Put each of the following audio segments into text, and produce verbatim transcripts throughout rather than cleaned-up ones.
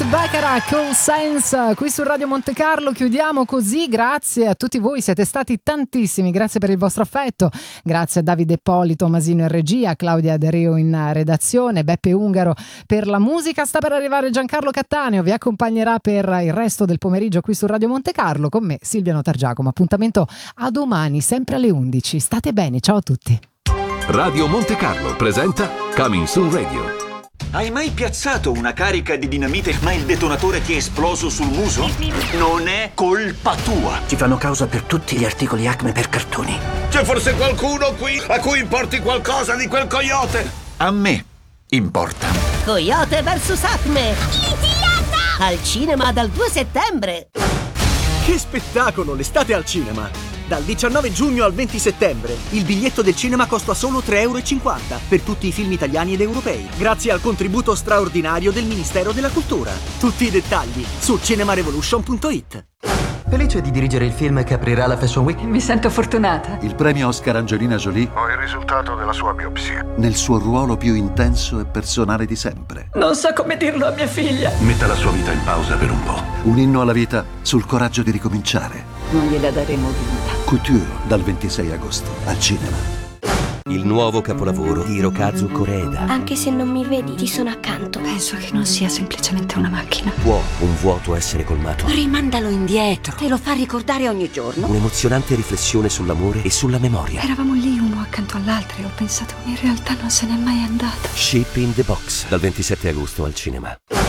Burt Bacharach, All Sense, qui su Radio Monte Carlo. Chiudiamo così, grazie a tutti voi, siete stati tantissimi, grazie per il vostro affetto, grazie a Davide Polito, Masino in regia, Claudia Dereo in redazione, Beppe Ungaro per la musica. Sta per arrivare Giancarlo Cattaneo, vi accompagnerà per il resto del pomeriggio qui su Radio Monte Carlo, con me Silvia Notargiacomo. Appuntamento a domani, sempre alle undici. State bene, ciao a tutti. Radio Monte Carlo presenta Coming Soon Radio. Hai mai piazzato una carica di dinamite ma il detonatore ti è esploso sul muso? Non è colpa tua. Ti fanno causa per tutti gli articoli Acme per cartoni. C'è forse qualcuno qui a cui importi qualcosa di quel coyote? A me importa. Coyote versus Acme. Litiata! Al cinema dal due settembre. Che spettacolo, l'estate al cinema! Dal diciannove giugno al venti settembre il biglietto del cinema costa solo tre e cinquanta euro per tutti i film italiani ed europei, grazie al contributo straordinario del Ministero della Cultura. Tutti i dettagli su cinemarevolution punto it. Felice di dirigere il film che aprirà la Fashion Week. Mi sento fortunata. Il premio Oscar Angelina Jolie. Ho il risultato della sua biopsia. Nel suo ruolo più intenso e personale di sempre. Non so come dirlo a mia figlia. Metta la sua vita in pausa per un po'. Un inno alla vita sul coraggio di ricominciare. Non gliela daremo vinta. Couture dal ventisei agosto al cinema. Il nuovo capolavoro di Hirokazu Koreeda. Anche se non mi vedi, ti sono accanto. Penso che non sia semplicemente una macchina. Può un vuoto essere colmato? Rimandalo indietro. Te lo fa ricordare ogni giorno. Un'emozionante riflessione sull'amore e sulla memoria. Eravamo lì uno accanto all'altro e ho pensato, in realtà non se n'è mai andato. Shape in the Box dal ventisette agosto al cinema.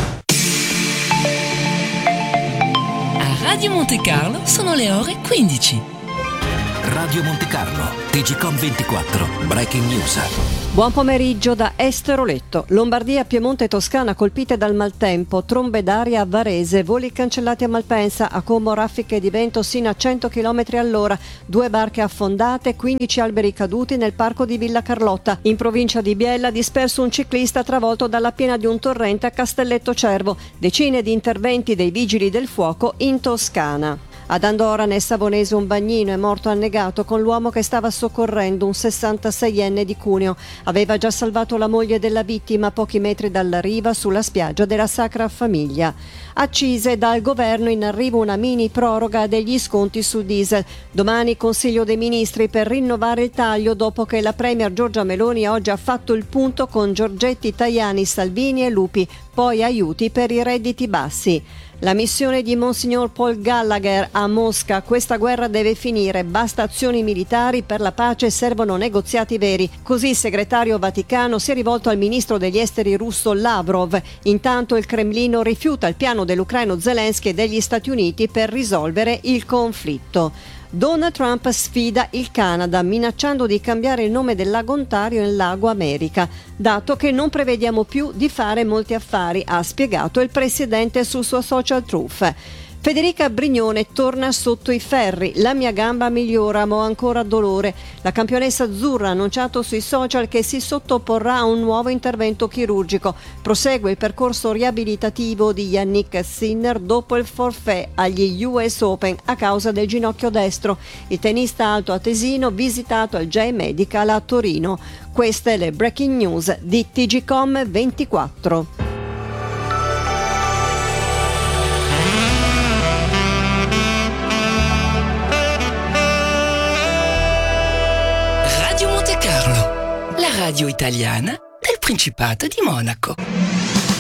A Radio Monte Carlo sono le ore quindici. Radio Monte Carlo, T G Com ventiquattro, Breaking News. Buon pomeriggio da Esteroletto. Lombardia, Piemonte e Toscana colpite dal maltempo, trombe d'aria a Varese, voli cancellati a Malpensa, a Como raffiche di vento sino a cento chilometri all'ora, due barche affondate, quindici alberi caduti nel parco di Villa Carlotta. In provincia di Biella disperso un ciclista travolto dalla piena di un torrente a Castelletto Cervo, decine di interventi dei vigili del fuoco in Toscana. Ad Andorra, nel Savonese, un bagnino è morto annegato con l'uomo che stava soccorrendo un sessantaseienne di Cuneo. Aveva già salvato la moglie della vittima a pochi metri dalla riva sulla spiaggia della Sacra Famiglia. A Cise, dal governo in arrivo una mini proroga degli sconti sul diesel. Domani Consiglio dei Ministri per rinnovare il taglio dopo che la premier Giorgia Meloni oggi ha fatto il punto con Giorgetti, Tajani, Salvini e Lupi. Poi aiuti per i redditi bassi. La missione di Monsignor Paul Gallagher a Mosca. Questa guerra deve finire, basta azioni militari, per la pace servono negoziati veri. Così il segretario Vaticano si è rivolto al ministro degli esteri russo Lavrov. Intanto il Cremlino rifiuta il piano dell'ucraino Zelensky e degli Stati Uniti per risolvere il conflitto. Donald Trump sfida il Canada minacciando di cambiare il nome del lago Ontario in Lago America, dato che non prevediamo più di fare molti affari, ha spiegato il presidente sul suo social truth. Federica Brignone torna sotto i ferri. La mia gamba migliora, ma ho ancora dolore. La campionessa azzurra ha annunciato sui social che si sottoporrà a un nuovo intervento chirurgico. Prosegue il percorso riabilitativo di Yannick Sinner dopo il forfait agli U S Open a causa del ginocchio destro. Il tennista alto atesino visitato al J Medical a Torino. Queste le breaking news di T G Com ventiquattro. Radio Monte Carlo, la radio italiana del Principato di Monaco.